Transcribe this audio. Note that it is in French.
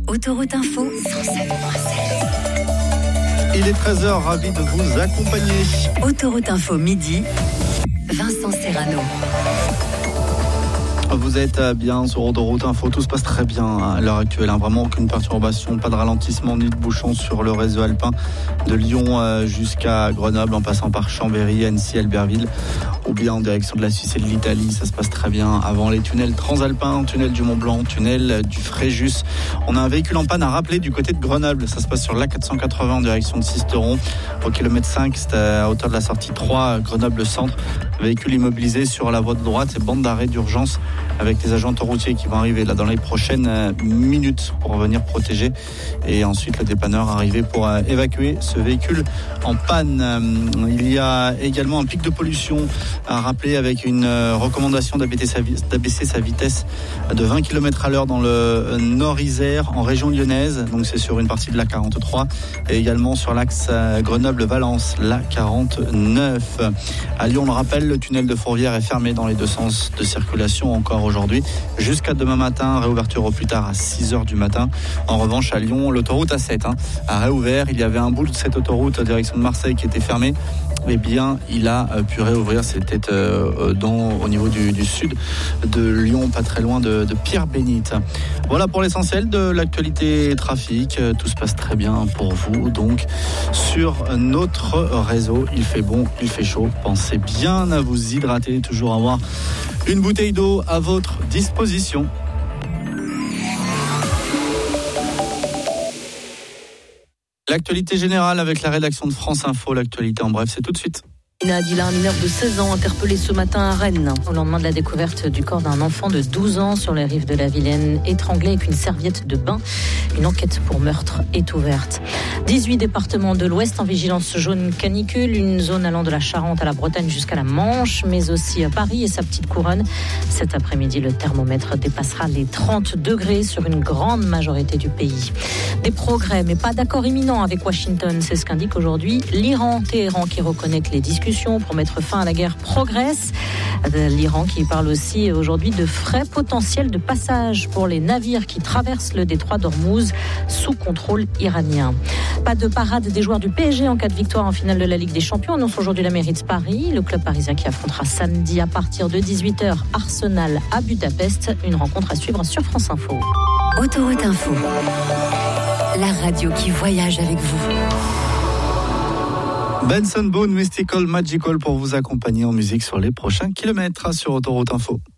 Autoroute Info, 107.7. Il est 13h, ravi de vous accompagner. Autoroute Info midi, Vincent Serrano. Vous êtes bien sur Autoroute Info, tout se passe très bien à l'heure actuelle, vraiment aucune perturbation, pas de ralentissement ni de bouchon sur le réseau alpin de Lyon jusqu'à Grenoble en passant par Chambéry, Annecy, Albertville ou bien en direction de la Suisse et de l'Italie. Ça se passe très bien avant les tunnels transalpins, tunnel du Mont Blanc, tunnel du Fréjus. On a un véhicule en panne à rappeler du côté de Grenoble, ça se passe sur l'A480 en direction de Sisteron au kilomètre 5, c'est à hauteur de la sortie 3 Grenoble Centre. Véhicule immobilisé sur la voie de droite, c'est bande d'arrêt d'urgence avec les agents autoroutiers qui vont arriver là dans les prochaines minutes pour venir protéger et ensuite le dépanneur arriver pour évacuer ce véhicule en panne. Il y a également un pic de pollution à rappeler avec une recommandation d'abaisser sa vitesse de 20 km à l'heure dans le Nord-Isère en région lyonnaise, donc c'est sur une partie de l'A43 et également sur l'axe Grenoble-Valence, l'A49. À Lyon, on le rappelle, le tunnel de Fourvière est fermé dans les deux sens de circulation encore aujourd'hui jusqu'à demain matin, réouverture au plus tard à 6h du matin. En revanche, à Lyon, l'autoroute A7 a réouvert. Il y avait un bout de cette autoroute direction de Marseille qui était fermée. Eh bien, il a pu réouvrir. C'était au niveau du sud de Lyon, pas très loin de Pierre-Bénite. Voilà pour l'essentiel de l'actualité trafic. Tout se passe très bien pour vous. Donc, sur notre réseau, il fait bon, il fait chaud. Pensez bien à vous hydrater, toujours avoir une bouteille d'eau à votre disposition. L'actualité générale avec la rédaction de France Info. L'actualité en bref, c'est tout de suite. Nadila, un mineur de 16 ans, interpellé ce matin à Rennes, au lendemain de la découverte du corps d'un enfant de 12 ans sur les rives de la Vilaine, étranglé avec une serviette de bain. Une enquête pour meurtre est ouverte. 18 départements de l'Ouest en vigilance jaune canicule, une zone allant de la Charente à la Bretagne jusqu'à la Manche, mais aussi à Paris et sa petite couronne. Cet après-midi, le thermomètre dépassera les 30 degrés sur une grande majorité du pays. Des progrès, mais pas d'accord imminent avec Washington, c'est ce qu'indique aujourd'hui l'Iran. Téhéran qui reconnaît que les discussions pour mettre fin à la guerre progressent. L'Iran qui parle aussi aujourd'hui de frais potentiels de passage pour les navires qui traversent le détroit d'Ormuz sous contrôle iranien. Pas de parade des joueurs du PSG en cas de victoire en finale de la Ligue des Champions, annonce aujourd'hui la mairie de Paris. Le club parisien qui affrontera samedi à partir de 18h Arsenal à Budapest. Une rencontre à suivre sur France Info. Autoroute Info, la radio qui voyage avec vous. Benson Boone, Mystical Magical pour vous accompagner en musique sur les prochains kilomètres sur Autoroute Info.